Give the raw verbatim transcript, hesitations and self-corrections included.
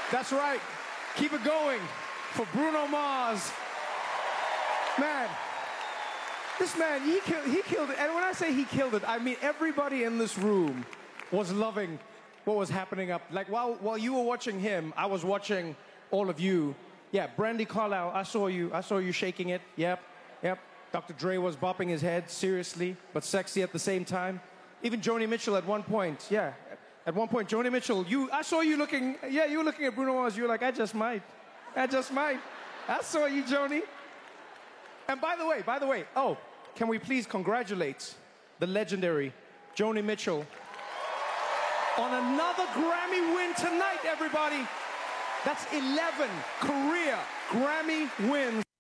That's right. Keep it going for Bruno Mars. Man, this man, he killed, he killed it. And when I say he killed it, I mean everybody in this room was loving what was happening up. Like while, while you were watching him, I was watching all of you. Yeah, Brandy Carlisle, I saw you. I saw you shaking it. Yep, yep. Doctor Dre was bopping his head, seriously, but sexy at the same time. Even Joni Mitchell at one point, yeah. At one point, Joni Mitchell, you, I saw you looking, yeah, you were looking at Bruno Mars. You were like, I just might. I just might. I saw you, Joni. And by the way, by the way, oh, can we please congratulate the legendary Joni Mitchell on another Grammy win tonight, everybody. That's eleven career Grammy wins.